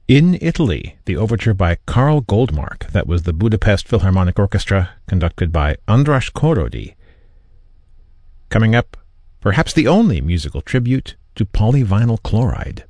In Italy, the overture by Karl Goldmark, that was the Budapest Philharmonic Orchestra, conducted by András Korody. Coming up, perhaps the only musical tribute to polyvinyl chloride.